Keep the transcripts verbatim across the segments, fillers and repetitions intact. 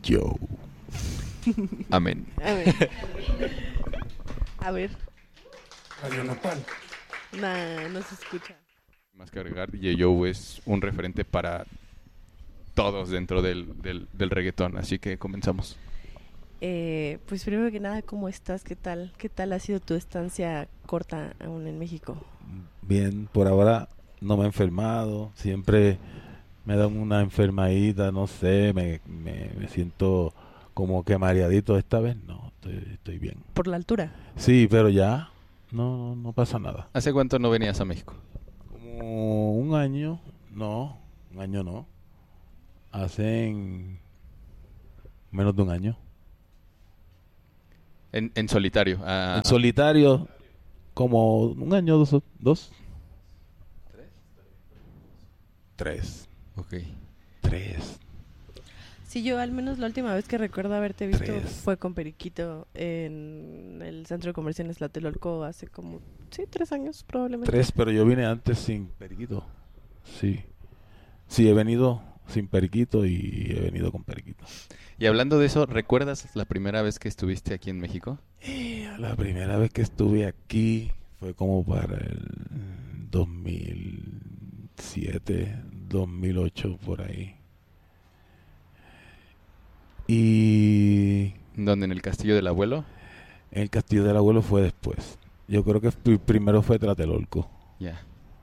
Joe. Amén. A ver. A ver. Radio Nopal. Nah, no se escucha. Más que agregar, D J Joe es un referente para todos dentro del, del, del reggaetón, así que comenzamos. Eh, pues primero que nada, ¿cómo estás? ¿Qué tal? ¿Qué tal ha sido tu estancia corta aún en México? Bien, por ahora no me he enfermado, siempre me dan una enfermadita, no sé, me, me, me siento como que mareadito. Esta vez no, estoy, estoy bien. ¿Por la altura? Sí, pero ya no, no pasa nada. ¿Hace cuánto no venías a México? Como un año, no, un año no, hace menos de un año. En, en solitario. Ah, En solitario, como un año, dos, dos. Tres. ok. Tres. Sí, yo al menos la última vez que recuerdo haberte visto Tres. fue con Periquito en el Centro de Convenciones Tlatelolco hace como, sí, tres años probablemente. Tres, pero yo vine antes sin periquito. Sí. Sí, he venido sin periquito y he venido con periquito. Y hablando de eso, ¿recuerdas la primera vez que estuviste aquí en México? La primera vez que estuve aquí fue como para el dos mil siete, dos mil ocho, por ahí. Y ¿Dónde? ¿En el castillo del abuelo? el Castillo del Abuelo fue después. Yo creo que fui- primero fue Tlatelolco. Ya.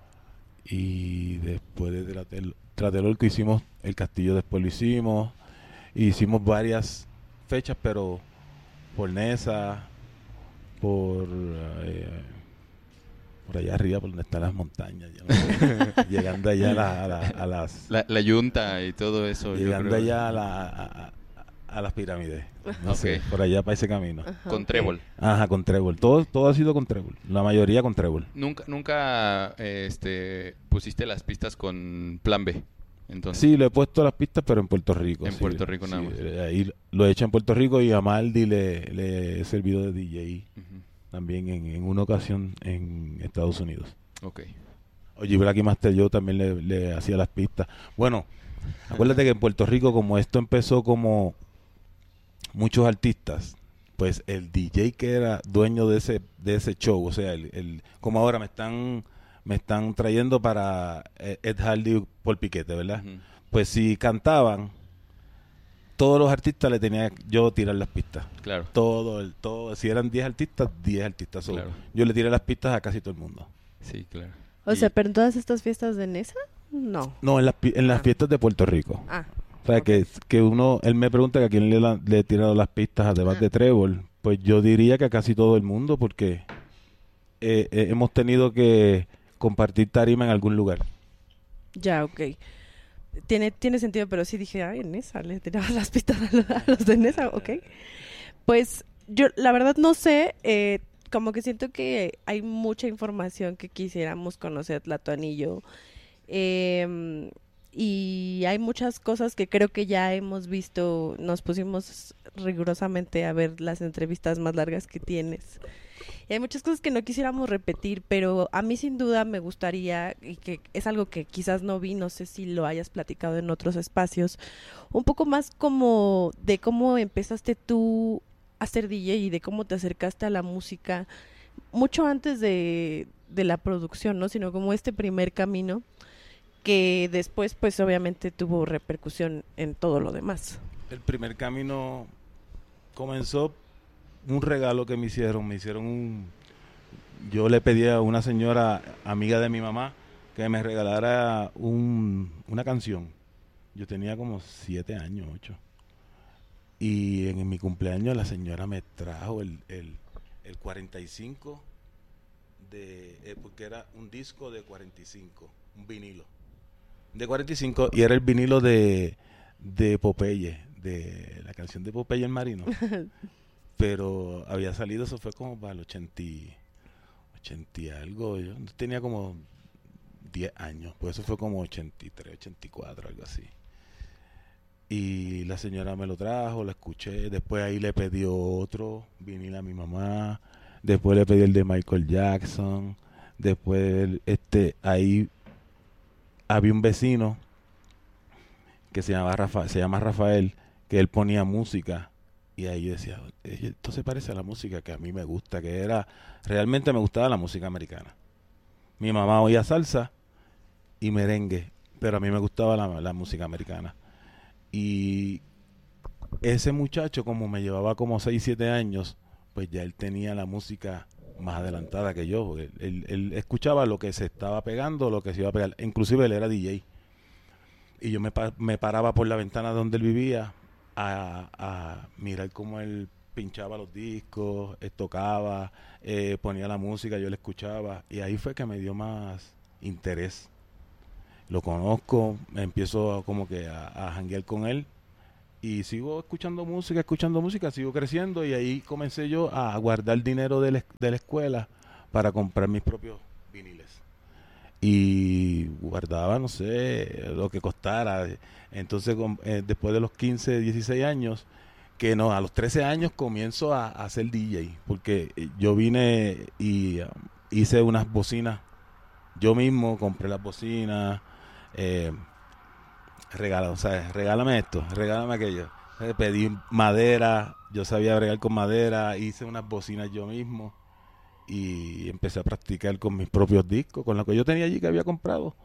Y después de Tlatel- Tlatelolco hicimos el castillo, después lo hicimos. Y hicimos varias fechas, pero por Nesa, por eh, por allá arriba, por donde están las montañas. ya no sé. Llegando allá a, la- a la- a las... La, la yunta y todo eso. yo Llegando creo. allá a, la- a, a- a las pirámides. No Ok. sé, por allá para ese camino. Ajá, Con ok. trébol. Ajá, con trébol. Todo, todo ha sido con trébol. La mayoría con trébol. Nunca, nunca eh, este, pusiste las pistas con plan B. Entonces, Sí, lo he puesto a las pistas, pero en Puerto Rico. En sí, Puerto Rico sí, nada más. eh, Ahí lo he hecho en Puerto Rico y a Maldi le, le he servido de D J Ujú. también en, en una ocasión en Estados Unidos. Ok. Oye, Blacky Master yo también le, le hacía las pistas. Bueno, acuérdate que en Puerto Rico, como esto empezó como muchos artistas, pues el D J que era dueño de ese de ese show, o sea, el, el como ahora me están me están trayendo para eh, Ed Hardy por Piquete, ¿verdad? Ujú. Pues si cantaban, todos los artistas le tenía yo tirar las pistas. Claro. Todo, el, todo, si eran diez artistas, diez artistas. So, Claro. yo le tiré las pistas a casi todo el mundo. Sí, claro. O Y- sea, pero en todas estas fiestas de Nesa, no. No, en las, pi- en las Ah. fiestas de Puerto Rico. Ah, O sea, ok. que, que uno, él me pregunta que a quién le, la- le he tirado las pistas además Ah. de Trébol. Pues yo diría que a casi todo el mundo, porque eh, eh, hemos tenido que compartir tarima en algún lugar. Ya, ok. Tiene, tiene sentido, pero sí dije, ay, en Nesa, le tiraba las pistas a los, a los de Nesa, ok. Pues yo, la verdad, no sé, eh, como que siento que hay mucha información que quisiéramos conocer, Tlatoani y yo. Eh, y hay muchas cosas que creo que ya hemos visto, nos pusimos rigurosamente a ver las entrevistas más largas que tienes. Y hay muchas cosas que no quisiéramos repetir, pero a mí sin duda me gustaría, y que es algo que quizás no vi, no sé si lo hayas platicado en otros espacios, un poco más como de cómo empezaste tú a ser D J y de cómo te acercaste a la música, mucho antes de, de la producción, ¿no? Sino como este primer camino que después pues obviamente tuvo repercusión en todo lo demás. El primer camino comenzó un regalo que me hicieron. Me hicieron un... Yo le pedí a una señora amiga de mi mamá que me regalara un, una canción. Yo tenía como siete años, ocho. Y en, mi cumpleaños la señora me trajo el, el, el cuarenta y cinco, de, eh, porque era un disco de cuarenta y cinco, un vinilo. De cuarenta y cinco, y era el vinilo de, de Popeye, de la canción de Popeye el Marino. Pero había salido, eso fue como para el ochenta y, ochenta y algo. Yo tenía como diez años, pues eso fue como ochenta y tres, ochenta y cuatro, algo así. Y la señora me lo trajo, lo escuché. Después ahí le pedí otro vinilo a mi mamá. Después le pedí el de Michael Jackson. Después, este, ahí había un vecino que se llama Rafa, se llama Rafael, que él ponía música y ahí yo decía, esto se parece a la música que a mí me gusta, que era, realmente me gustaba la música americana. Mi mamá oía salsa y merengue, pero a mí me gustaba la, la música americana. Y ese muchacho, como me llevaba como seis, siete años, pues ya él tenía la música más adelantada que yo. Él, él, él escuchaba lo que se estaba pegando, lo que se iba a pegar. Inclusive él era D J. Y yo me, pa- me paraba por la ventana donde él vivía a, a mirar cómo él pinchaba los discos, él tocaba, eh, ponía la música, yo la escuchaba. Y ahí fue que me dio más interés. Lo conozco, me empiezo como que a, a janguear con él. Y sigo escuchando música, escuchando música, sigo creciendo y ahí comencé yo a guardar dinero de la, de la escuela para comprar mis propios viniles. Y guardaba, no sé, lo que costara. Entonces, com- eh, después de los quince, dieciséis años, que no, a los trece años comienzo a, a ser D J, porque eh, yo vine y um, hice unas bocinas, yo mismo compré las bocinas, eh, regala, o sea, regálame esto, regálame aquello. Eh, pedí madera, yo sabía bregar con madera, hice unas bocinas yo mismo y empecé a practicar con mis propios discos, con lo que yo tenía allí que había comprado.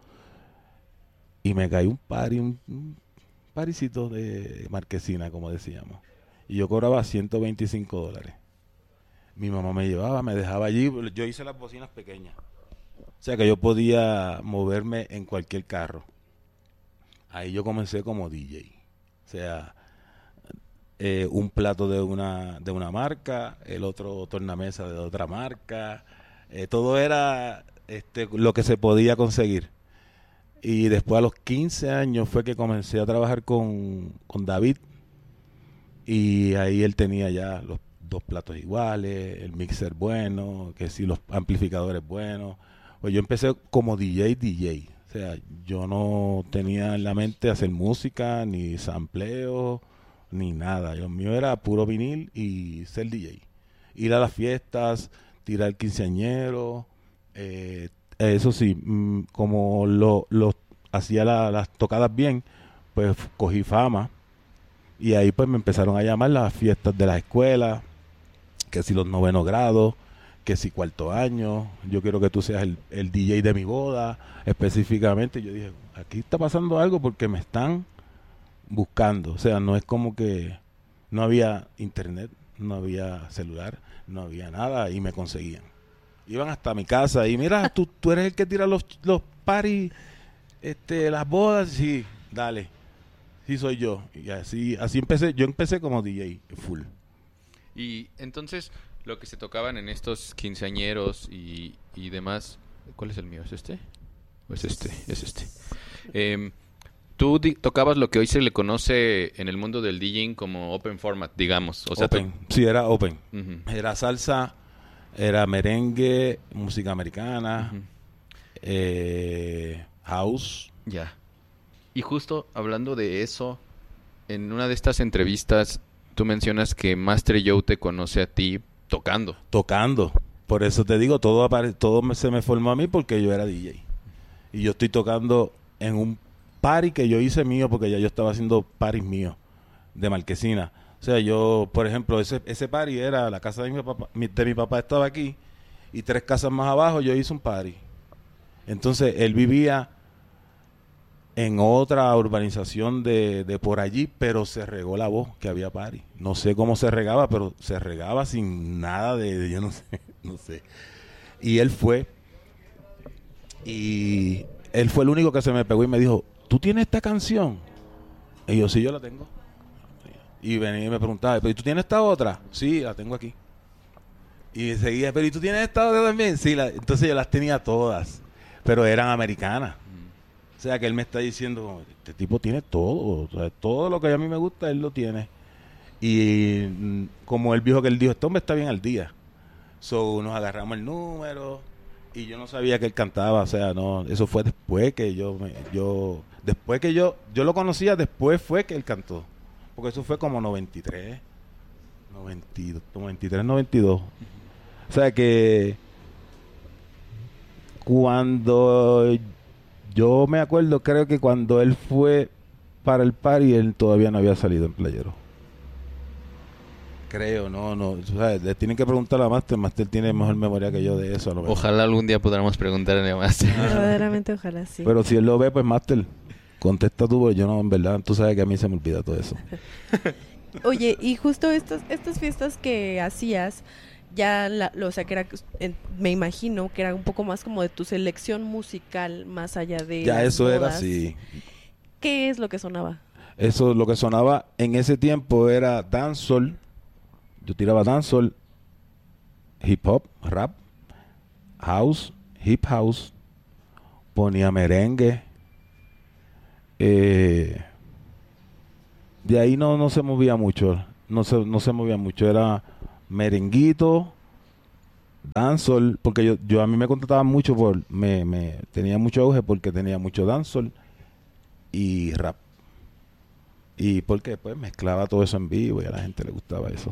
Y me caí un party, un, un paricito de marquesina, como decíamos. Y yo cobraba ciento veinticinco dólares. Mi mamá me llevaba, me dejaba allí, yo hice las bocinas pequeñas. O sea que yo podía moverme en cualquier carro. Ahí yo comencé como D J. O sea, eh, un plato de una de una marca, el otro tornamesa de otra marca. Eh, todo era este, lo que se podía conseguir. Y después a los quince años fue que comencé a trabajar con, con David. Y ahí él tenía ya los dos platos iguales, el mixer bueno, que sí, los amplificadores buenos. Pues yo empecé como D J, D J. O sea, yo no tenía en la mente hacer música, ni sampleo, ni nada. Lo mío era puro vinil y ser D J. Ir a las fiestas, tirar quinceañero. Eh, eso sí, mm, como lo, lo hacía la- las tocadas bien, pues cogí fama. Y ahí pues me empezaron a llamar las fiestas de las escuelas, que si los novenos grados, que si cuarto año, yo quiero que tú seas el, el D J de mi boda, específicamente. Yo dije, aquí está pasando algo porque me están buscando. O sea, no es como que no había internet, no había celular, no había nada y me conseguían. Iban hasta mi casa y mira, tú, tú eres el que tira los, los parties, este, las bodas, sí, dale, sí soy yo. Y así, así empecé, yo empecé como D J full. Y entonces, lo que se tocaban en estos quinceañeros y, y demás... ¿Cuál es el mío? ¿Es este? ¿O es este? Es este. Em, tú di- tocabas lo que hoy se le conoce en el mundo del DJing como open format, digamos. O sea, Open, sí, era open. tú- Ujú, Era salsa, era merengue, música americana, ujú. eh, house. Ya. Y justo hablando de eso, en una de estas entrevistas, tú mencionas que Master Joe te conoce a ti tocando. Tocando. Por eso te digo, todo apare- todo me- se me formó a mí porque yo era D J. Y yo estoy tocando en un party que yo hice mío porque ya yo estaba haciendo parties míos de Marquesina. O sea, yo, por ejemplo, ese ese party era la casa de mi papá, mi- de mi papá estaba aquí y tres casas más abajo yo hice un party. Entonces, él vivía en otra urbanización de, de por allí, pero se regó la voz que había party. No sé cómo se regaba, pero se regaba sin nada de, de- yo no sé, no sé. Y él fue, y él fue el único que se me pegó y me dijo, ¿tú tienes esta canción? Y yo, sí, yo la tengo. Y venía y me preguntaba, ¿pero tú tienes esta otra? Sí, la tengo aquí. Y seguía, ¿pero y tú tienes esta otra también? Sí, la- entonces yo las tenía todas, pero eran americanas. O sea, que él me está diciendo, este tipo tiene todo, o sea, todo lo que a mí me gusta, él lo tiene. Y mm, como él dijo que él dijo, este hombre está bien al día. So, nos agarramos el número y yo no sabía que él cantaba, o sea, no, eso fue después que yo, me, yo, después que yo, yo lo conocía, después fue que él cantó. Porque eso fue como noventa y tres, noventa, noventa y tres, noventa y dos. O sea que cuando yo me acuerdo, creo que cuando él fue para el party, él todavía no había salido en Playero. Creo, no, no. O sea, le tienen que preguntar a Master. Master tiene mejor memoria que yo de eso. A lo mejor. Ojalá algún día podamos preguntarle a Master. Verdaderamente, ojalá sí. Pero si él lo ve, pues Master, contesta tú, porque yo no, en verdad, tú sabes que a mí se me olvida todo eso. Oye, y justo estas estas fiestas que hacías, ya, la, lo, o sea, que era, en- me imagino que era un poco más como de tu selección musical, más allá de Ya las eso era modas. así. ¿Qué es lo que sonaba? Eso, lo que sonaba en ese tiempo era dancehall. Yo tiraba dancehall, hip hop, rap, house, hip house, ponía merengue. Eh, de ahí no, no se movía mucho, no se, no se movía mucho, era merenguito, dancehall, porque yo, yo a mí me contrataban mucho por, me, me tenía mucho auge porque tenía mucho dancehall y rap. Y porque pues mezclaba todo eso en vivo y a la gente le gustaba eso.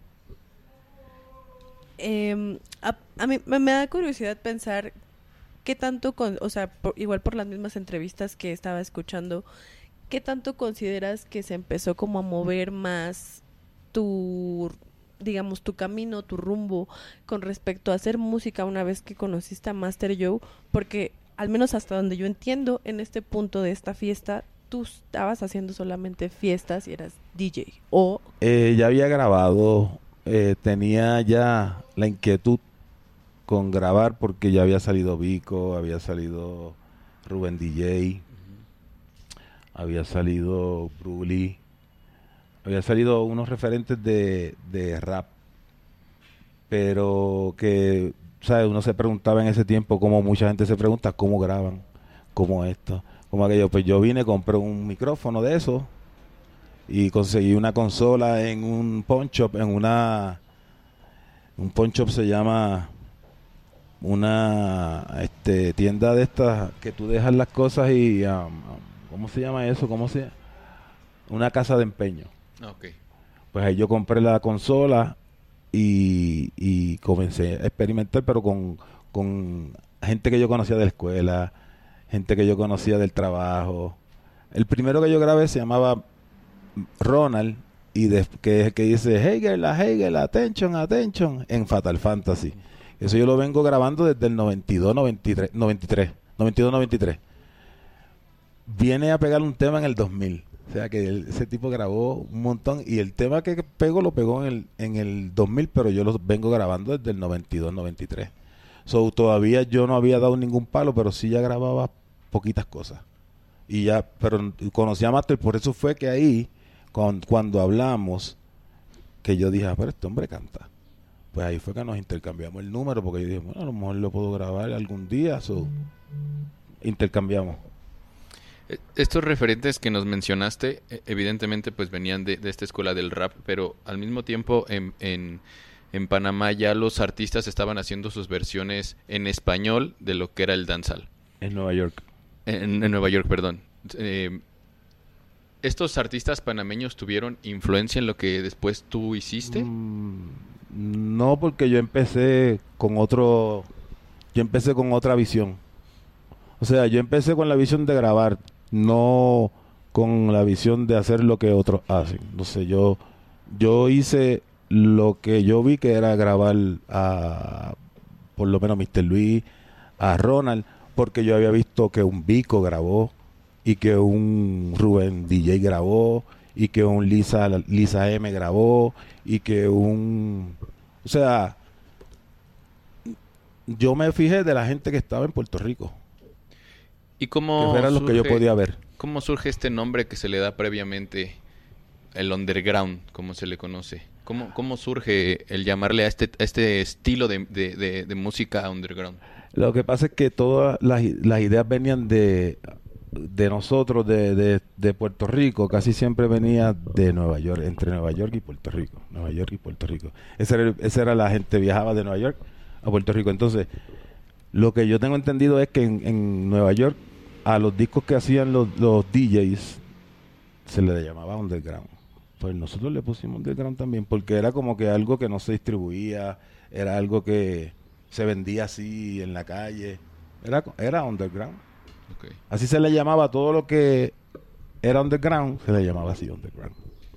Eh, a, a mí me, me da curiosidad pensar qué tanto, con, o sea, por- igual por las mismas entrevistas que estaba escuchando, qué tanto consideras que se empezó como a mover más tu, digamos, tu camino, tu rumbo con respecto a hacer música una vez que conociste a Master Joe, porque al menos hasta donde yo entiendo, en este punto de esta fiesta, tú estabas haciendo solamente fiestas y eras D J, o Eh, ya había grabado, eh, tenía ya la inquietud con grabar porque ya había salido Vico, había salido Rubén D J, había salido Bruli, había salido unos referentes de, de rap, pero que, ¿sabes? Uno se preguntaba en ese tiempo, como mucha gente se pregunta, ¿cómo graban? ¿Cómo esto? ¿Cómo aquello? Pues yo vine, compré un micrófono de eso y conseguí una consola en un pawn shop, en una... Un pawn shop se llama una este, tienda de estas que tú dejas las cosas y... um, um, ¿cómo se llama eso? ¿Cómo se Una casa de empeño. Ok. Pues ahí yo compré la consola y, y comencé a experimentar, pero con, con gente que yo conocía de la escuela, gente que yo conocía del trabajo. El primero que yo grabé se llamaba Ronald, y de, que es el que dice Hegel, a Hegel, attention, attention, en Fatal Fantasy. Eso yo lo vengo grabando desde el noventa y dos, noventa y tres, noventa y tres, noventa y dos, noventa y tres. Viene a pegar un tema en el dos mil. O sea que él- ese tipo grabó un montón y el tema que pegó lo pegó en el, en el dos mil, pero yo lo vengo grabando desde el noventa y dos, noventa y tres. So, todavía yo no había dado ningún palo, pero sí ya grababa poquitas cosas. Y ya, pero conocí a Master, por eso fue que ahí, con- cuando hablamos, que yo dije, ah, pero este hombre canta. Pues ahí fue que nos intercambiamos el número, porque yo dije, bueno, a lo mejor lo puedo grabar algún día, so, intercambiamos. Eh, Estos referentes que nos mencionaste, eh, evidentemente, pues venían de, de esta escuela del rap, pero al mismo tiempo en, en, en Panamá ya los artistas estaban haciendo sus versiones en español de lo que era el dancehall. En Nueva York. En, en Nueva York, perdón. Eh, ¿Estos artistas panameños tuvieron influencia en lo que después tú hiciste? Mm, no, porque yo empecé con otro, yo empecé con otra visión. O sea, yo empecé con la visión de grabar, no con la visión de hacer lo que otros hacen. Entonces yo, yo hice lo que yo vi que era grabar a, por lo menos mister Luis, a Ronald, porque yo había visto que un Vico grabó y que un Rubén D J grabó y que un Lisa Lisa M grabó y que un, o sea, yo me fijé de la gente que estaba en Puerto Rico, ¿Y cómo que era lo que yo surge- podía ver. ¿Cómo surge este nombre que se le da previamente, el underground, como se le conoce? ¿Cómo, cómo surge el llamarle a este, a este estilo de, de- de- de música underground? Lo que pasa es que todas las, i- las ideas venían de, de nosotros, de, de, de Puerto Rico, casi siempre venía de Nueva York, entre Nueva York y Puerto Rico, Nueva York y Puerto Rico. Esa era, el- esa era la gente, viajaba de Nueva York a Puerto Rico. Entonces, lo que yo tengo entendido es que en, en Nueva York, a los discos que hacían los, los D Js, se le llamaba underground. Pues nosotros le pusimos underground también, porque era como que algo que no se distribuía, era algo que se vendía así en la calle. Era, era underground. Ok. Así se le llamaba a todo lo que era underground, se le llamaba así underground.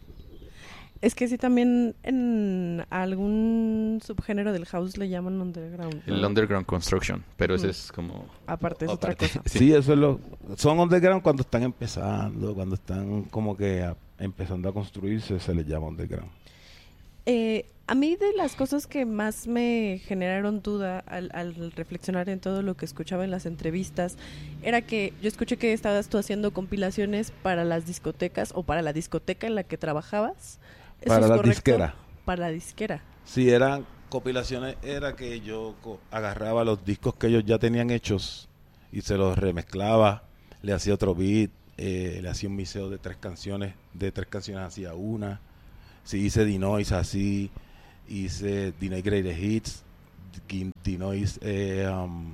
Es que sí, también en algún subgénero del house le llaman underground, ¿no? El underground construction, pero ese Ujú. es como... Aparte es aparte. otra cosa. Sí. Sí, eso es lo... Son underground cuando están empezando, cuando están como que a- empezando a construirse, se les llama underground. Eh, a mí de las cosas que más me generaron duda al, al reflexionar en todo lo que escuchaba en las entrevistas era que yo escuché que estabas tú haciendo compilaciones para las discotecas o para la discoteca en la que trabajabas. ¿Eso Para es la correcto? disquera. Para la disquera. Sí, eran compilaciones, era que yo co- agarraba los discos que ellos ya tenían hechos y se los remezclaba, le hacía otro beat, eh, le hacía un mixeo de tres canciones, de tres canciones hacía una. Sí, hice Dinois así, hice Dinois Greatest Hits, Di- Dinois, eh, um,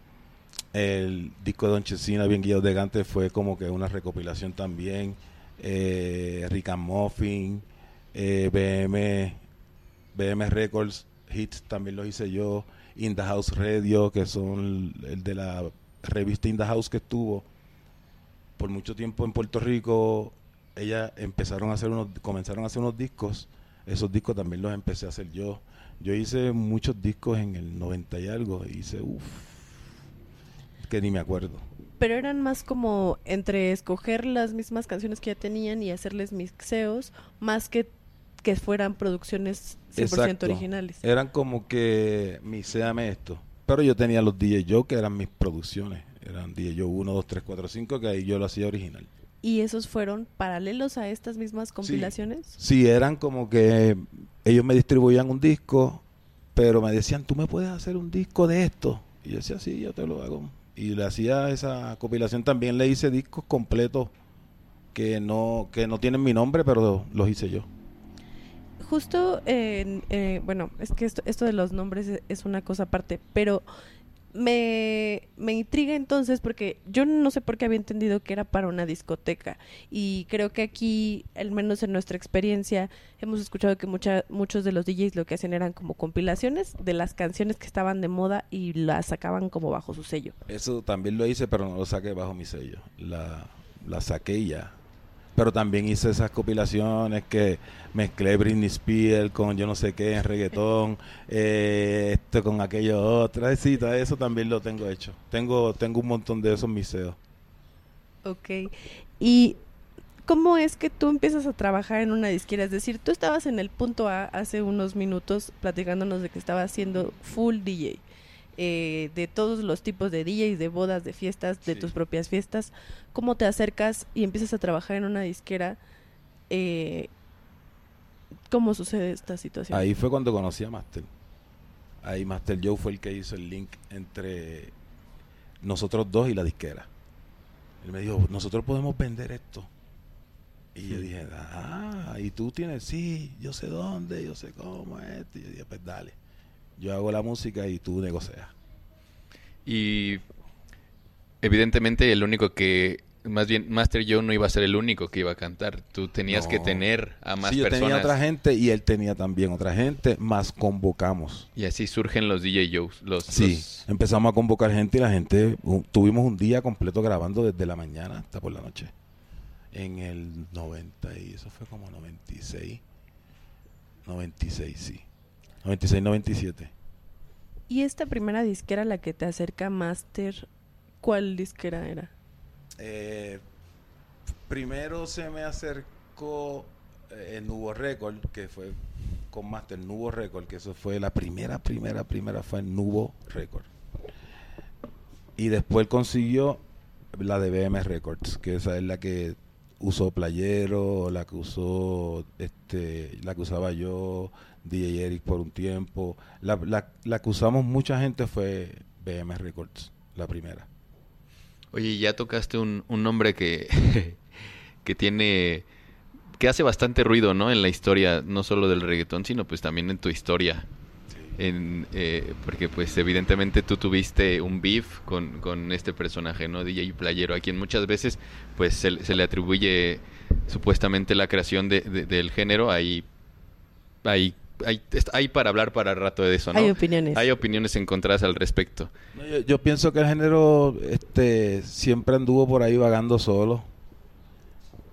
el disco de Don Chesina, Bien Guiado de Gante, fue como que una recopilación también, eh, Rick and Muffin, eh, B M, B M Records, Hits también los hice yo, In the House Radio, que son el de la revista In the House que estuvo por mucho tiempo en Puerto Rico. Ellas empezaron a hacer unos, comenzaron a hacer unos discos, esos discos también los empecé a hacer yo. Yo hice muchos discos en el noventa y algo, hice uff, que ni me acuerdo. Pero eran más como entre escoger las mismas canciones que ya tenían y hacerles mixeos, más que que fueran producciones cien por ciento Exacto. originales. Eran como que, mixéame esto. Pero yo tenía los D J Joe, que eran mis producciones. Eran D J Joe uno, dos, tres, cuatro, cinco, que ahí yo lo hacía original. ¿Y esos fueron paralelos a estas mismas compilaciones? Sí, eran como que ellos me distribuían un disco, pero me decían, ¿tú me puedes hacer un disco de esto? Y yo decía, sí, yo te lo hago. Y le hacía esa compilación. También le hice discos completos que no, que no tienen mi nombre, pero los hice yo. Justo, eh, eh, bueno, es que esto, esto de los nombres es, es una cosa aparte, pero me, me intriga entonces porque yo no sé por qué había entendido que era para una discoteca y creo que aquí, al menos en nuestra experiencia, hemos escuchado que mucha, muchos de los D Js lo que hacían eran como compilaciones de las canciones que estaban de moda y las sacaban como bajo su sello. Eso también lo hice, pero no lo saqué bajo mi sello. La, la saqué y ya. Pero también hice esas compilaciones que mezclé Britney Spears con yo no sé qué en reggaetón, eh, esto con aquello otro. Sí, todo eso también lo tengo hecho. Tengo tengo un montón de esos miseos. Ok. ¿Y cómo es que tú empiezas a trabajar en una disquera? Es decir, tú estabas en el punto A hace unos minutos platicándonos de que estabas haciendo full D J. Eh, de todos los tipos de D Js, de bodas, de fiestas, de Sí. tus propias fiestas. ¿Cómo te acercas y empiezas a trabajar en una disquera? Eh, ¿Cómo sucede esta situación? Ahí fue cuando conocí a Master. Ahí Master Joe fue el que hizo el link entre nosotros dos y la disquera. Él me dijo, nosotros podemos vender esto. Y yo dije, ah, ¿y tú tienes? Sí, yo sé dónde, yo sé cómo es esto. Y yo dije, pues dale. Yo hago la música y tú negocias. Y evidentemente el único que, más bien Master Joe no iba a ser el único que iba a cantar. Tú tenías No. que tener a más Sí, yo personas. tenía otra gente y él tenía también otra gente, más convocamos. Y así surgen los D J Joes. Los, Sí, los- empezamos a convocar gente y la gente, un- tuvimos un día completo grabando desde la mañana hasta por la noche. En el noventa y eso fue como noventa y seis. noventa y seis, sí. noventa y seis, noventa y siete. ¿Y esta primera disquera a la que te acerca Master, cuál disquera era? Eh, primero se me acercó eh, el Nubo Record, que fue con Master Nubo Record, que eso fue la primera, primera, primera fue el Nubo Record. Y después consiguió la de B M Records, que esa es la que usó Playero, la que usó este, la que usaba yo, D J Eric por un tiempo. La, la, la que usamos mucha gente fue B M Records, la primera. Oye, ya tocaste un, un nombre que, que tiene, que hace bastante ruido, ¿no? En la historia, no solo del reggaetón, sino pues también en tu historia. En, eh, porque pues evidentemente tú tuviste un beef con, con este personaje, ¿no? D J Playero, a quien muchas veces pues se, se le atribuye supuestamente la creación de, de- del género. Hay, hay, hay, hay para hablar para rato de eso, ¿no? Hay opiniones. Hay opiniones encontradas al respecto. No, yo, yo pienso que el género este siempre anduvo por ahí vagando solo.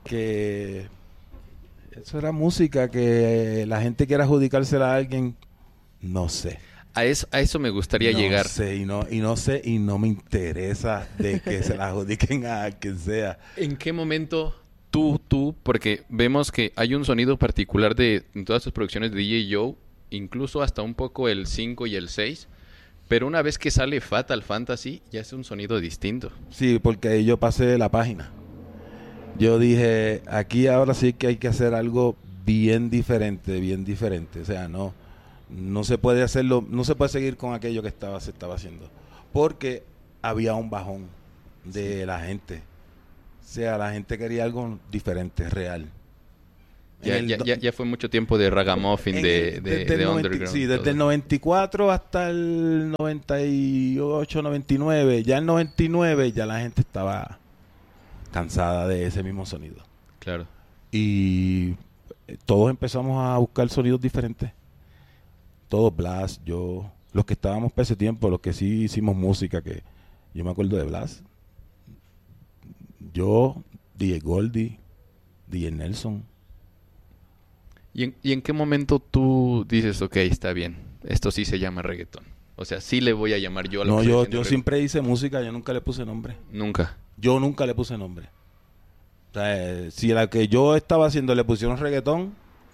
que eso era música, que la gente quiera adjudicársela a alguien, no sé. A eso, a eso me gustaría no llegar. No sé, y no, y no sé, y no me interesa de que se la adjudiquen a quien sea. ¿En qué momento tú, tú, porque vemos que hay un sonido particular de en todas tus producciones de D J Joe, incluso hasta un poco el cinco y el seis, pero una vez que sale Fatal Fantasy ya es un sonido distinto. Sí, porque ahí yo pasé la página. Yo dije, aquí ahora sí que hay que hacer algo bien diferente, bien diferente. O sea, no, no se puede hacerlo, no se puede seguir con aquello que estaba, se estaba haciendo. Porque había un bajón de la gente. O sea, la gente quería algo diferente, real. Ya, el, ya, ya, ya fue mucho tiempo de ragamuffin, de, el, de, de de noventa, underground. Sí, desde todo. el noventa y cuatro hasta el noventa y ocho, noventa y nueve. Ya el noventa y nueve ya la gente estaba cansada de ese mismo sonido. Claro. Y todos empezamos a buscar sonidos diferentes. Todos, Blas, yo, los que estábamos para ese tiempo, los que sí hicimos música, que yo me acuerdo de Blas. Yo, D J Goldie, D J Nelson. ¿Y en, ¿Y en qué momento tú dices, ok, está bien, esto sí se llama reggaetón? O sea, sí le voy a llamar yo a lo No, que estoy yo, haciendo yo reggaetón. siempre hice música, yo nunca le puse nombre. Nunca. Yo nunca le puse nombre. O sea, eh, si la que yo estaba haciendo le pusieron reggaetón.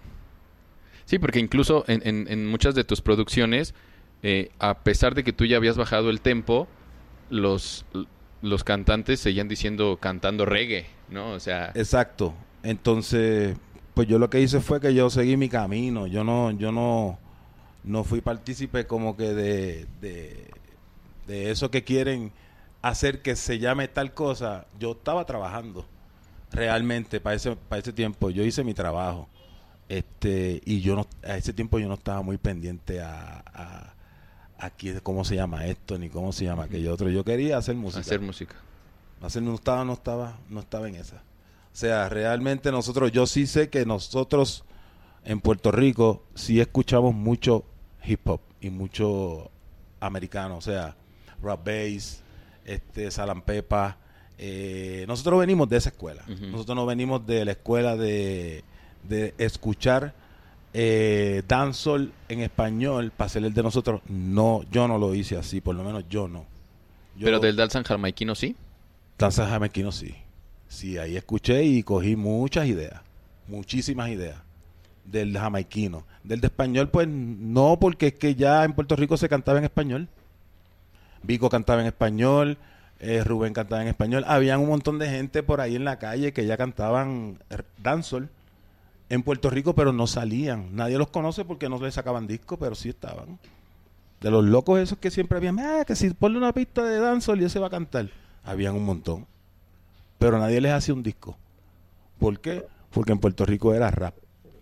Sí, porque incluso en, en, en muchas de tus producciones, eh, a pesar de que tú ya habías bajado el tempo, los, los cantantes seguían diciendo cantando reggae, ¿no? O sea... Exacto. Entonces, pues yo lo que hice fue que yo seguí mi camino. Yo no, yo no, no fui partícipe como que de, de, de eso que quieren hacer que se llame tal cosa. Yo estaba trabajando realmente para ese, para ese tiempo. Yo hice mi trabajo. Este, y yo no, a ese tiempo yo no estaba muy pendiente a, a, a qué- cómo se llama esto, ni cómo se llama aquello otro. Yo quería hacer música. Hacer música. Hacer no estaba, no estaba, no estaba en esa. O sea, realmente nosotros, yo sí sé que nosotros en Puerto Rico sí escuchamos mucho hip hop y mucho americano, o sea, rap bass, este, Salam Pepa. Eh, nosotros venimos de esa escuela. Ujú. Nosotros no venimos de la escuela de, de escuchar eh, dancehall en español para ser el de nosotros. No, yo no lo hice así, por lo menos yo no. Yo, Pero del danza jamaiquino sí. danza jamaiquino sí. Sí, ahí escuché y cogí muchas ideas, muchísimas ideas del jamaiquino. Del de español, pues no, porque es que ya en Puerto Rico se cantaba en español. Vico cantaba en español, eh, Rubén cantaba en español. Habían un montón de gente por ahí en la calle que ya cantaban r- dancehall en Puerto Rico, pero no salían. Nadie los conoce porque no les sacaban disco, pero sí estaban. De los locos esos que siempre habían, ah, que si ponle una pista de dancehall y ese va a cantar. Habían un montón. Pero nadie les hacía un disco. ¿Por qué? Porque en Puerto Rico era rap.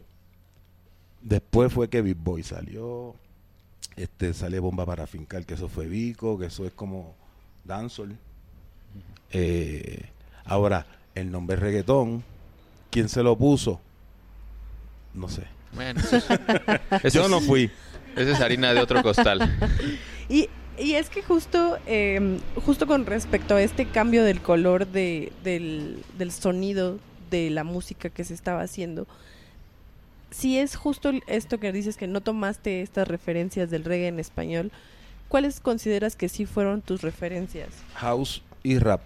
Después fue que Big Boy salió. Este sale Bomba para Fincar, que eso fue Vico, que eso es como dancehall. Eh, ahora, el nombre reggaetón, ¿quién se lo puso? No sé. Bueno, eso es, eso Yo es- no fui. Esa es harina de otro costal. Y, y es que justo, eh, justo con respecto a este cambio del color de, del, del sonido de la música que se estaba haciendo, si es justo el- esto que dices que no tomaste estas referencias del reggae en español, ¿cuáles consideras que sí fueron tus referencias? House y rap.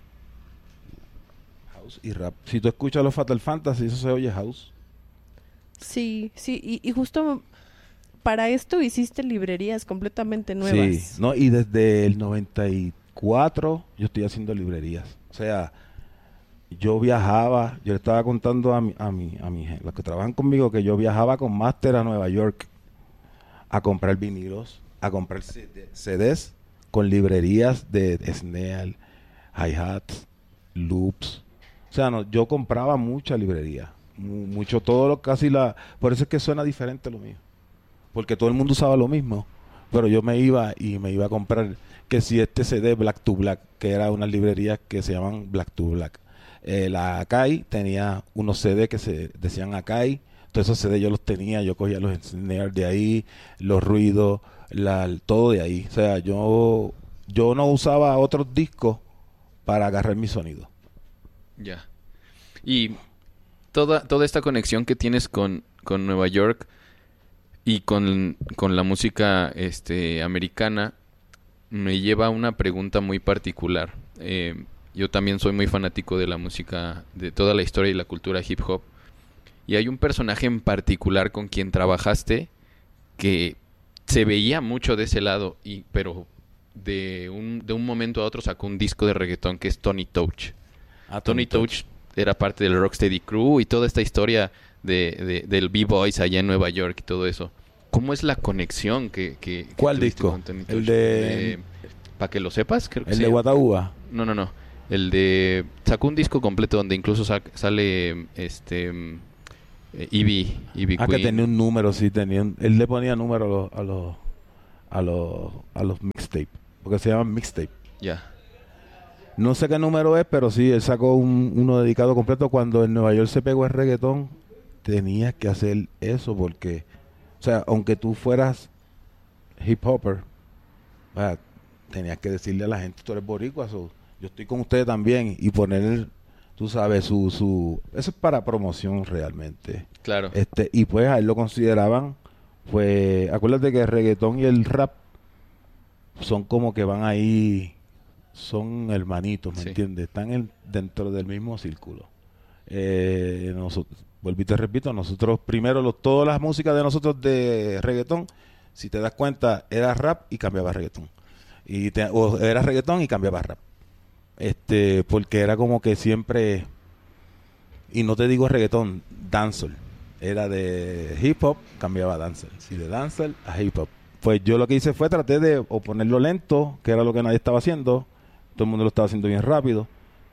House y rap. Si tú escuchas los Fatal Fantasy, eso se oye house. Sí, sí, y, y justo para esto hiciste librerías completamente nuevas. Sí, no, y desde el noventa y cuatro yo estoy haciendo librerías. O sea, yo viajaba, yo le estaba contando a mi, a mi, a mi gen- los que trabajan conmigo que yo viajaba con Master a Nueva York a comprar vinilos, a comprar C D C Ds con librerías de snare, hi-hats, loops. O sea, no, yo compraba mucha librería, mu- mucho todo lo casi la, por eso es que suena diferente lo mío. Porque todo el mundo usaba lo mismo, pero yo me iba y me iba a comprar que si este C D Black to Black, que era unas librerías que se llaman Black to Black. Eh, la Akai tenía unos C D que se decían Akai, todos esos C D yo los tenía, yo cogía los snares de ahí, los ruidos, la, todo de ahí. O sea, yo, yo no usaba otros discos para agarrar mi sonido. Ya. Y toda, toda esta conexión que tienes con, con Nueva York y con, con la música este, americana me lleva a una pregunta muy particular. Eh, yo también soy muy fanático de la música, de toda la historia y la cultura hip hop. Y hay un personaje en particular con quien trabajaste que se veía mucho de ese lado, y pero de un, de un momento a otro sacó un disco de reggaetón que es Tony Touch. Ah, Tony Touch era parte del Rocksteady Crew y toda esta historia de, de, del B-Boys allá en Nueva York y todo eso. ¿Cómo es la conexión que, que, que ¿Cuál tuviste disco? con Tony El Touch? de... Para que lo sepas, creo que El sí. de Guataúba. No, no, no. El de... Sacó un disco completo donde incluso sac- sale este... eh, Ivy, Ivy Ah, que Queen. tenía un número, sí, tenía un- él le ponía número a los a los a los a los mixtape, porque se llaman mixtape. Ya. No sé qué número es, pero sí, él sacó un, uno dedicado completo. Cuando en Nueva York se pegó el reggaetón, tenías que hacer eso porque, o sea, aunque tú fueras hip hopper, ah, tenías que decirle a la gente, tú eres boricua, so, yo estoy con ustedes también, y poner, tú sabes, su, su, eso es para promoción realmente. Claro. Este, y pues a él lo consideraban, pues, acuérdate que el reggaetón y el rap son como que van ahí, son hermanitos, ¿me Sí. entiendes? Están en- dentro del mismo círculo. Eh, nosotros, vuelvo y te repito, nosotros primero, los, todas las músicas de nosotros de reggaetón, si te das cuenta, era rap y cambiaba a reggaetón. Y te- o era reggaetón y cambiaba a rap. Este, porque era como que siempre, y no te digo reggaetón, dancehall. Era de hip hop, cambiaba a dancehall. Y de dancehall a hip hop. Pues yo lo que hice fue traté de o ponerlo lento, que era lo que nadie estaba haciendo. Todo el mundo lo estaba haciendo bien rápido.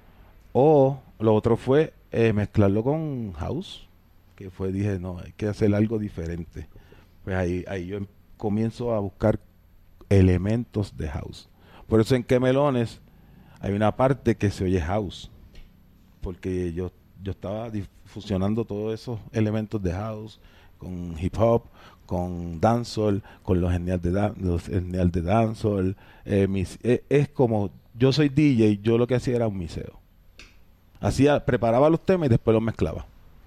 O lo otro fue eh, mezclarlo con house. Que fue, dije, no, hay que hacer algo diferente. Pues ahí, ahí yo em- comienzo a buscar elementos de house. Por eso en Que Melones hay una parte que se oye house. Porque yo, yo estaba dif- fusionando todos esos elementos de house con hip hop, con dancehall, con los genial de, dan- los genial de dancehall. Eh, mis- eh, es como, yo soy D J, yo lo que hacía era un miseo. Hacía, preparaba los temas y después los mezclaba.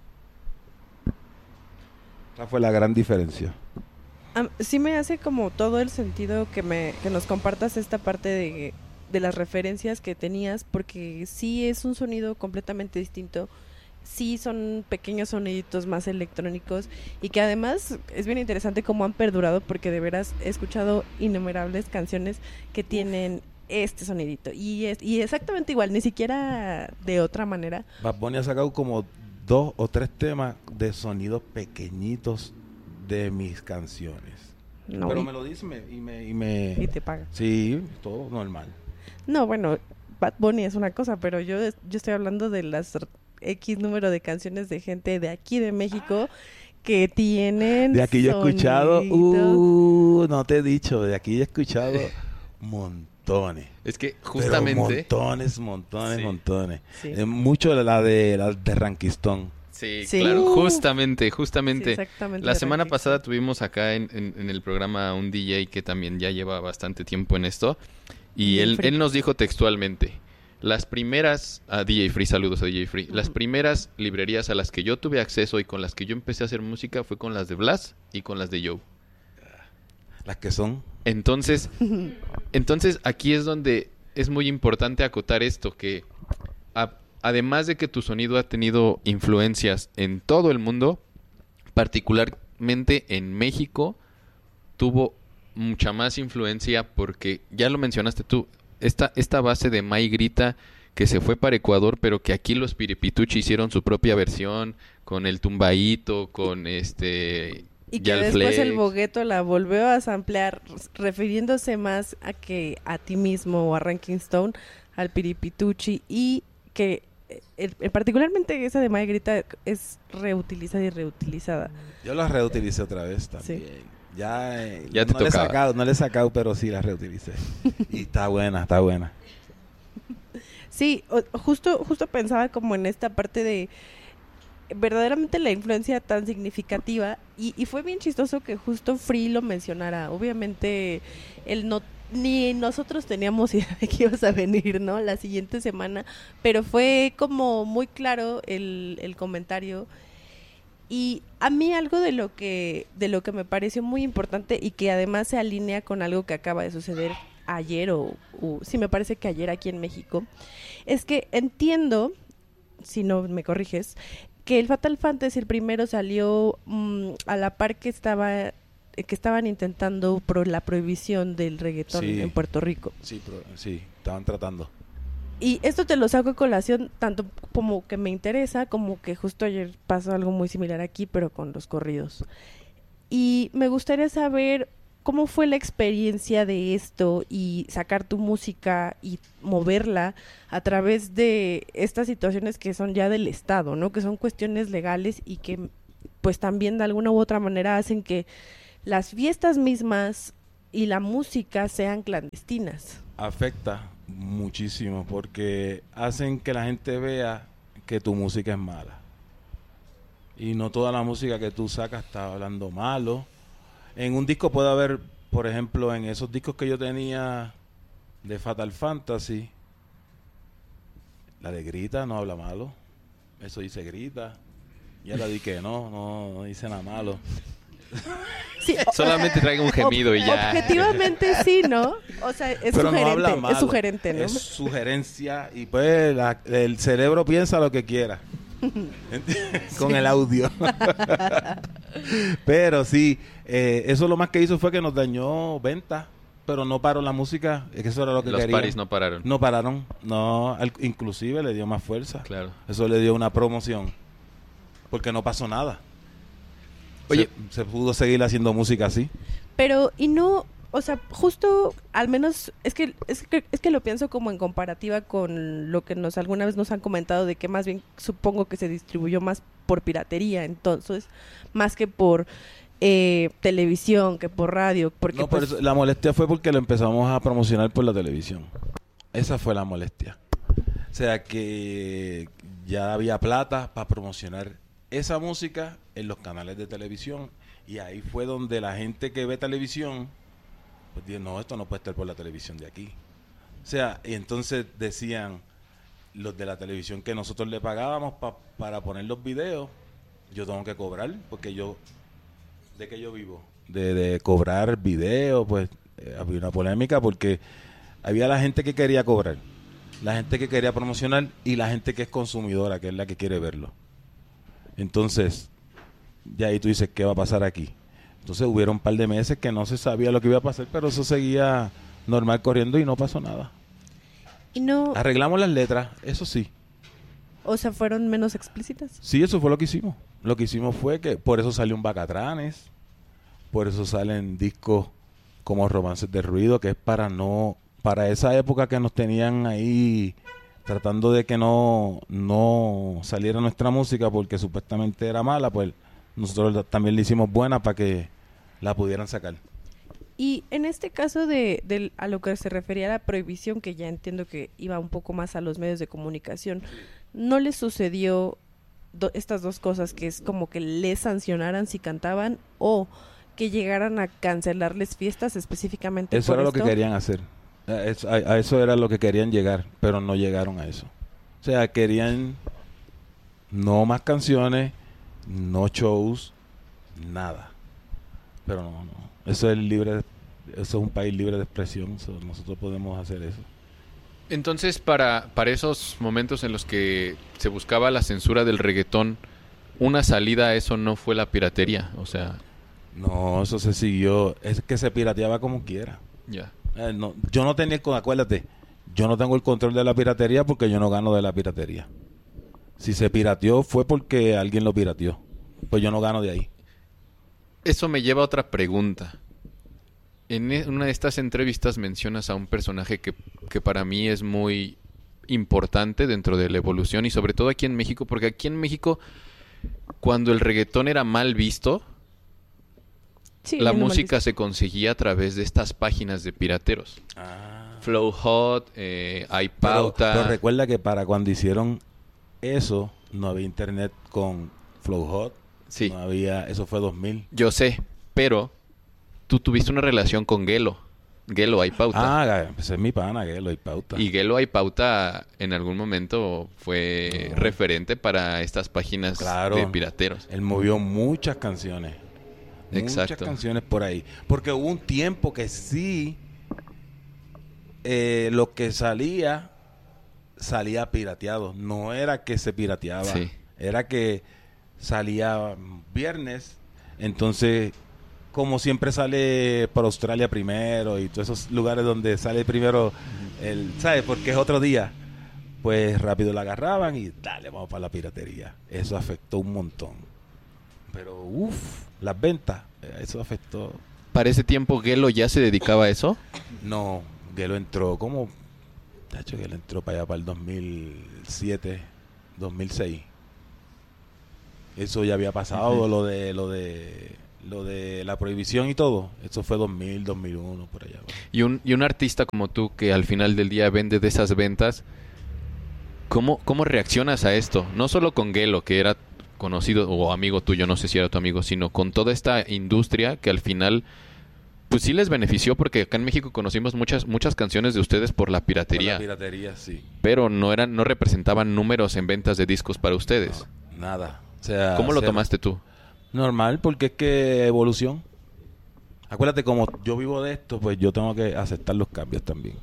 Esa fue la gran diferencia. Am- sí me hace como todo el sentido que me que nos compartas esta parte de, de las referencias que tenías, porque sí es un sonido completamente distinto, sí son pequeños soniditos más electrónicos y que además es bien interesante cómo han perdurado, porque de veras he escuchado innumerables canciones que tienen este sonidito y es y exactamente igual, ni siquiera de otra manera. Bad Bunny ha sacado como dos o tres temas de sonidos pequeñitos de mis canciones. No, Pero y, me lo dice me- y me... Y me y te paga. sí, todo normal. No, bueno, Bad Bunny es una cosa, pero yo, yo estoy hablando de las r- X número de canciones de gente de aquí de México que tienen De aquí yo he escuchado, sonido. uh, no te he dicho, de aquí yo he escuchado montones. Es que Pero justamente... montones, montones, Sí. montones. Sí. Eh, mucho de la de la de Ranquistón. Sí, Sí. claro, Uh. justamente, Sí, justamente. exactamente, La de semana Ranking. pasada tuvimos acá en, en- en el programa un D J que también ya lleva bastante tiempo en esto. Y D J él, Free. él nos dijo textualmente, las primeras, a D J Free, saludos a D J Free, las Ujú. primeras librerías a las que yo tuve acceso y con las que yo empecé a hacer música fue con las de Blas y con las de Joe. Las que son. Entonces, entonces aquí es donde es muy importante acotar esto, que a- además de que tu sonido ha tenido influencias en todo el mundo, particularmente en México, tuvo mucha más influencia porque, ya lo mencionaste tú, esta, esta base de May Grita que se fue para Ecuador, pero que aquí los Piripituchi hicieron su propia versión, con el tumbaíto, con este... Y que Yal después el Flex. Bogueto la volvió a samplear, refiriéndose más a que a ti mismo o a Ranking Stone, al Piripituchi, y que eh, el- el- particularmente esa de Maya Grita es reutilizada y reutilizada. Yo las reutilicé otra vez también. Sí. Ya, eh, Ya te no le he tocaba. sacado, no le he sacado, pero sí las reutilicé. Y está buena, está buena. Sí, o- justo, justo pensaba como en esta parte de verdaderamente la influencia tan significativa y, y fue bien chistoso que justo Free lo mencionara. Obviamente él no, ni nosotros teníamos idea de que ibas a venir, ¿no? La siguiente semana, pero fue como muy claro el, el comentario. Y a mí algo de lo que de lo que me pareció muy importante y que además se alinea con algo que acaba de suceder ayer o, o sí me parece que ayer aquí en México, es que entiendo, si no me corriges, que el Fatal Fantasy el primero salió mmm, a la par que estaba que estaban intentando pro la prohibición del reggaetón Sí. en Puerto Rico. Sí, pero, sí, estaban tratando. Y esto te lo saco a colación tanto como que me interesa, como que justo ayer pasó algo muy similar aquí, pero con los corridos. Y me gustaría saber cómo fue la experiencia de esto y sacar tu música y moverla a través de estas situaciones que son ya del Estado, ¿no? Que son cuestiones legales y que pues también de alguna u otra manera hacen que las fiestas mismas y la música sean clandestinas. Afecta muchísimo porque hacen que la gente vea que tu música es mala. Y no toda la música que tú sacas está hablando malo. En un disco puede haber, por ejemplo, en esos discos que yo tenía de Fatal Fantasy, la de Grita no habla malo. Eso dice Grita. Ya la di que no, no, no dice nada malo. Sí, o- Solamente traiga un gemido y ya. Objetivamente sí, ¿no? O sea, es Pero no sugerente, habla malo. es sugerente, ¿no? Es sugerencia y pues la- el cerebro piensa lo que quiera. ¿Entiendes? Con el audio. Pero sí, eh, eso lo más que hizo fue que nos dañó ventas, pero no paró la música, es que eso era lo que Los querían. paris no pararon. No pararon, no, al- inclusive le dio más fuerza. Claro. Eso le dio una promoción, porque no pasó nada. Oye. se, se pudo seguir haciendo música así. Pero, y no, o sea, justo, al menos, es que, es que es que lo pienso como en comparativa con lo que nos alguna vez nos han comentado de que más bien supongo que se distribuyó más por piratería, entonces, más que por eh, televisión, que por radio, porque No, por pues, eso, la molestia fue porque lo empezamos a promocionar por la televisión. Esa fue la molestia. O sea que ya había plata para promocionar esa música en los canales de televisión y ahí fue donde la gente que ve televisión pues dijo, no, esto no puede estar por la televisión de aquí. O sea, y entonces decían los de la televisión que nosotros le pagábamos pa- para poner los videos, yo tengo que cobrar porque yo, ¿de qué yo vivo? De, de cobrar videos, pues eh, había una polémica porque había la gente que quería cobrar, la gente que quería promocionar y la gente que es consumidora, que es la que quiere verlo. Entonces, ya ahí tú dices, ¿qué va a pasar aquí? Entonces hubieron un par de meses que no se sabía lo que iba a pasar, pero eso seguía normal corriendo y no pasó nada. y no, Arreglamos las letras, eso sí. o sea, fueron menos explícitas. Sí, eso fue lo que hicimos. Lo que hicimos fue que por eso salió un Bacatranes, por eso salen discos como Romances de Ruido, que es para no, para esa época que nos tenían ahí tratando de que no, no saliera nuestra música porque supuestamente era mala, pues nosotros también le hicimos buena para que la pudieran sacar. Y en este caso de, de a lo que se refería a la prohibición, que ya entiendo que iba un poco más a los medios de comunicación, ¿no les sucedió do- estas dos cosas, que es como que les sancionaran si cantaban o que llegaran a cancelarles fiestas específicamente Eso por era lo esto? que querían hacer. A eso, a- a eso era lo que querían llegar, pero no llegaron a eso. O sea, querían no más canciones, no shows, nada. Pero no, no. Eso es libre, de- eso es un país libre de expresión. So, nosotros podemos hacer eso. Entonces, para, para esos momentos en los que se buscaba la censura del reggaetón, una salida a eso no fue la piratería. O sea, No, eso se siguió. Es que se pirateaba como quiera. ya. Eh, no, yo no tenía el con- acuérdate, yo no tengo el control de la piratería porque yo no gano de la piratería. Si se pirateó fue porque alguien lo pirateó. Pues yo no gano de ahí. Eso me lleva a otra pregunta. En e- una de estas entrevistas mencionas a un personaje que, que para mí es muy importante dentro de la evolución y sobre todo aquí en México, porque aquí en México, cuando el reggaetón era mal visto, Sí, la bien mal música visto. se conseguía a través de estas páginas de pirateros. Flow Hot, eh, Hay Pero, Pauta. pero recuerda que para cuando hicieron eso, no había internet con Flow Hot. Sí. No había, eso fue dos mil. Yo sé, pero tú tuviste una relación con Gelo. Gelo Hay Pauta. Ah, pues es mi pana, Gelo Hay Pauta. Y Gelo Hay Pauta en algún momento fue No. referente para estas páginas Claro. de pirateros. Él movió muchas canciones. Muchas Exacto. canciones por ahí. Porque hubo un tiempo que sí, eh, lo que salía, salía pirateado. No era que se pirateaba. Sí. Era que salía viernes. Entonces, como siempre sale por Australia primero y todos esos lugares donde sale primero, el, ¿sabes? Porque es otro día. Pues rápido la agarraban y dale, vamos para la piratería. Eso afectó un montón. Pero, uff, las ventas, eh, eso afectó. ¿Para ese tiempo Gelo ya se dedicaba a eso? No, Gelo entró como, de hecho, Gelo entró para allá para el dos mil siete, dos mil seis. Eso ya había pasado, Ujú. lo de lo de lo de la prohibición y todo. Eso fue dos mil, dos mil uno por allá. Y un, y un artista como tú que al final del día vende de esas ventas, ¿cómo, cómo reaccionas a esto? No solo con Gelo, que era conocido o amigo tuyo, no sé si era tu amigo, sino con toda esta industria que al final, pues sí les benefició, porque acá en México conocimos muchas muchas canciones de ustedes por la Por piratería, la piratería, sí. pero no eran no representaban números en ventas de discos para ustedes. Nada. O sea, ¿Cómo lo cero. tomaste tú? Normal, porque es que evolución. Acuérdate, como yo vivo de esto, pues yo tengo que aceptar los cambios también.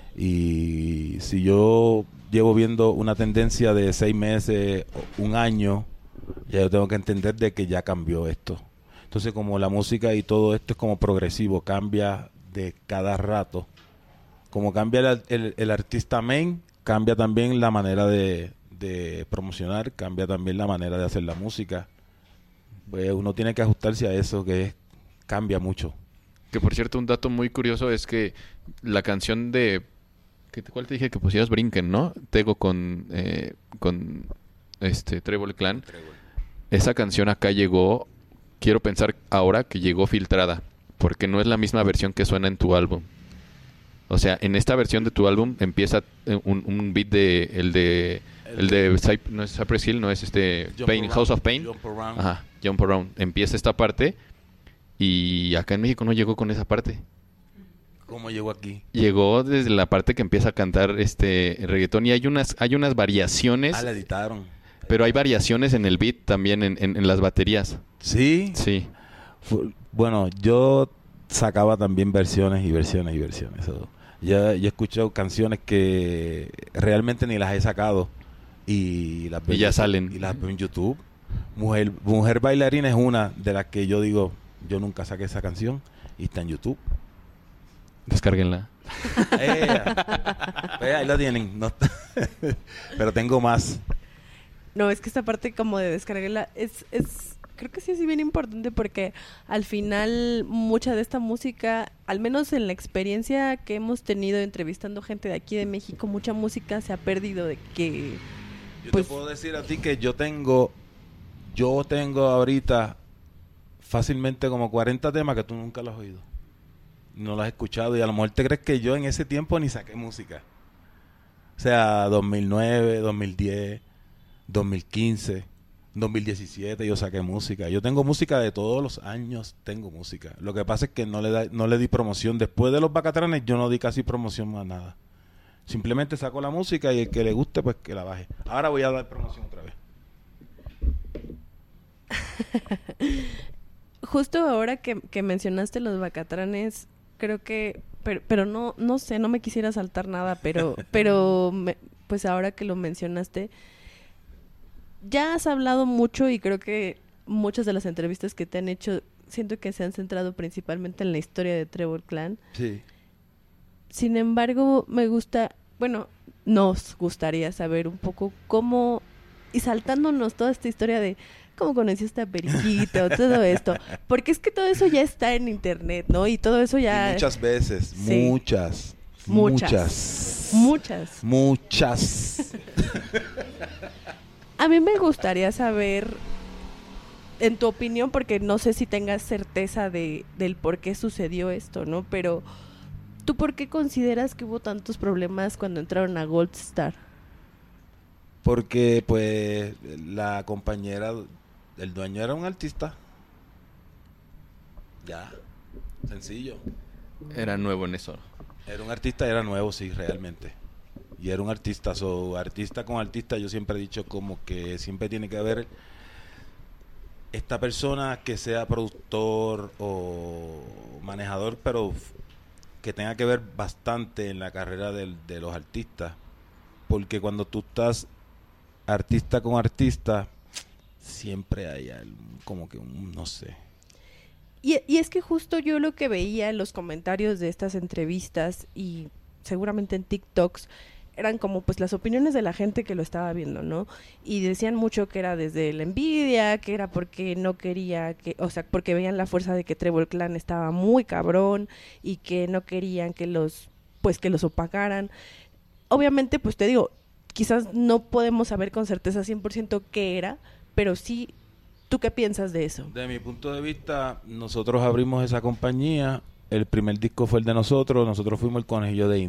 Y si yo llevo viendo una tendencia de seis meses, o un año, ya yo tengo que entender de que ya cambió esto. Entonces, como la música y todo esto es como progresivo, cambia de cada rato. Como cambia el, el- el artista main, cambia también la manera de, de promocionar, cambia también la manera de hacer la música. Pues uno tiene que ajustarse a eso, que es- cambia mucho. Que por cierto, un dato muy curioso es que la canción de... ¿qué- ¿Cuál te dije que pusieras? Brinquen, ¿no? Tego con, eh, con este Trébol Clan. Esa canción acá llegó, quiero pensar ahora que llegó filtrada, porque no es la misma versión que suena en tu álbum. O sea, en esta versión de tu álbum empieza eh, un, un beat de... El de... El de... Cyp- no es Cypress Hill, no es este... Jump Pain, Around, House of Pain. Jump Around. Ajá, Jump Around. Empieza esta parte y acá en México no llegó con esa parte. ¿Cómo llegó aquí? Llegó desde la parte que empieza a cantar este reggaetón y hay unas hay unas variaciones, Ah, la editaron. pero hay variaciones en el beat también en, en, en las baterías. ¿Sí? Sí. Fu- Bueno, yo sacaba también versiones y versiones y versiones. So, ya yo he escuchado canciones que realmente ni las he sacado y las veo Y ya en- salen. y las veo en YouTube. Mujer, Mujer Bailarina es una de las que yo digo, yo nunca saqué esa canción y está en YouTube. Descárguenla. Eh, pues ahí la tienen. No está- Pero tengo más. No, es que esta parte como de descargarla es, es, creo que sí es bien importante porque al final mucha de esta música, al menos en la experiencia que hemos tenido entrevistando gente de aquí de México, mucha música se ha perdido de que, Yo pues, te puedo decir a ti que yo tengo, yo tengo ahorita fácilmente como cuarenta temas que tú nunca los has oído. No los has escuchado y a lo mejor te crees que yo en ese tiempo ni saqué música. O sea, dos mil nueve, dos mil diez, dos mil quince, dos mil diecisiete yo saqué música. Yo tengo música de todos los años, tengo música. Lo que pasa es que no le da, no le di promoción. Después de los Bacatranes yo no di casi promoción más nada. Simplemente saco la música y el que le guste pues que la baje. Ahora voy a dar promoción otra vez. justo ahora que, que mencionaste los Bacatranes, creo que, pero, pero no, no sé, no me quisiera saltar nada, pero, pero me- pues ahora que lo mencionaste, ya has hablado mucho y creo que muchas de las entrevistas que te han hecho, siento que se han centrado principalmente en la historia de Trébol Clan. Sí. Sin embargo, me gusta, bueno, nos gustaría saber un poco cómo, y saltándonos toda esta historia de cómo conociste a Periquito, todo esto, porque es que todo eso ya está en internet, ¿no? Y todo eso ya... Y muchas veces, Sí. muchas, Muchas. muchas, Muchas. muchas. A mí me gustaría saber, en tu opinión, porque no sé si tengas certeza de, del por qué sucedió esto, ¿no? Pero, ¿tú por qué consideras que hubo tantos problemas cuando entraron a Gold Star? Porque pues la compañera, el dueño era un artista. Ya, sencillo. era nuevo en eso. Era un artista, era nuevo, sí, realmente. Y era un artista, so, artista con artista, yo siempre he dicho como que siempre tiene que haber esta persona que sea productor o manejador, pero que tenga que ver bastante en la carrera del, de los artistas. Porque cuando tú estás artista con artista, siempre hay algo, como que un, no sé. Y, y es que justo yo lo que veía en los comentarios de estas entrevistas y seguramente en TikToks eran como pues las opiniones de la gente que lo estaba viendo, ¿no? Y decían mucho que era desde la envidia, que era porque no quería que, o sea, porque veían la fuerza de que Trébol Clan estaba muy cabrón y que no querían que los, pues que los opacaran. Obviamente, pues te digo, quizás no podemos saber con certeza cien por ciento qué era, pero sí, ¿tú qué piensas de eso? De mi punto de vista, nosotros abrimos esa compañía, el primer disco fue el de nosotros, nosotros fuimos el conejillo de India.